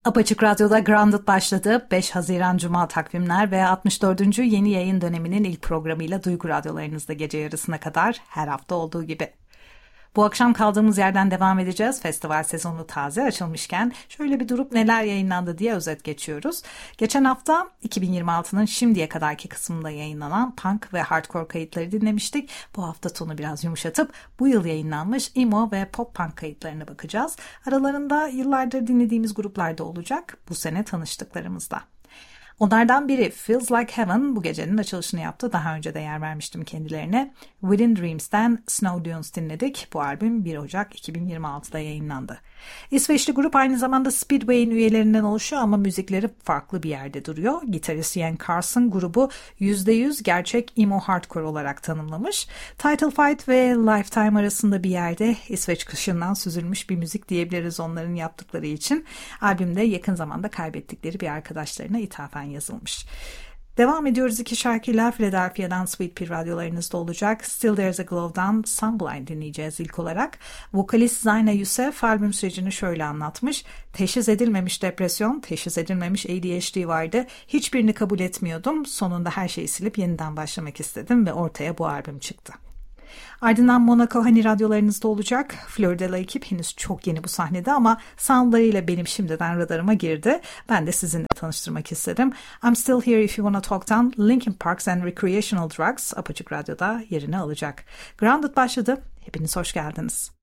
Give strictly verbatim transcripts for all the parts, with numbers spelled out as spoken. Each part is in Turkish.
Apaçık Radyo'da Grounded başladı. beş Haziran Cuma takvimler ve altmış dördüncü yeni yayın döneminin ilk programıyla Duygu Radyolarınızda gece yarısına kadar her hafta olduğu gibi. Bu akşam kaldığımız yerden devam edeceğiz. Festival sezonu taze açılmışken şöyle bir durup neler yayınlandı diye özet geçiyoruz. Geçen hafta iki bin yirmi altının şimdiye kadarki kısmında yayınlanan punk ve hardcore kayıtları dinlemiştik. Bu hafta tonu biraz yumuşatıp bu yıl yayınlanmış emo ve pop punk kayıtlarına bakacağız. Aralarında yıllardır dinlediğimiz gruplar da olacak bu sene tanıştıklarımızda. Onlardan biri Feels Like Heaven bu gecenin açılışını yaptı. Daha önce de yer vermiştim kendilerine. Within Dreams'ten Snow Dunes dinledik. Bu albüm bir Ocak iki bin yirmi altıda yayınlandı. İsveçli grup aynı zamanda Speedway'in üyelerinden oluşuyor ama müzikleri farklı bir yerde duruyor. Gitarist Ian Carson grubu yüzde yüz gerçek emo hardcore olarak tanımlamış. Title Fight ve Lifetime arasında bir yerde İsveç kışından süzülmüş bir müzik diyebiliriz onların yaptıkları için. Albümde yakın zamanda kaybettikleri bir arkadaşlarına ithafen yazılmış. Devam ediyoruz iki şarkıyla. Philadelphia'dan Sweet Pea radyolarınızda olacak. Still There's a Glow'dan Sunblind dinleyeceğiz ilk olarak. Vokalist Zayna Yusuf albüm sürecini şöyle anlatmış. Teşhis edilmemiş depresyon, teşhis edilmemiş A D H D vardı. Hiçbirini kabul etmiyordum. Sonunda her şeyi silip yeniden başlamak istedim ve ortaya bu albüm çıktı. Ardından Monaco Honey radyolarınızda olacak. Floridalı ekip henüz çok yeni bu sahnede ama soundlarıyla benim şimdiden radarıma girdi. Ben de sizinle tanıştırmak istedim. I'm Still Here If You Wanna Talk'tan Linkin Parks and Recreational Drugs Apaçık Radyo'da yerini alacak. Grounded başladı. Hepiniz hoş geldiniz.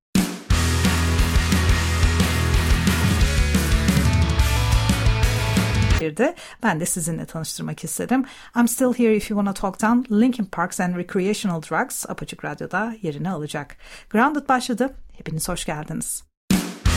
Ben de sizinle tanıştırmak istedim. I'm Still Here If You Wanna Talk'tan Linkin Parks and Recreational Drugs Apaçık Radyo'da yerini alacak. Grounded başladı. Hepiniz hoş geldiniz.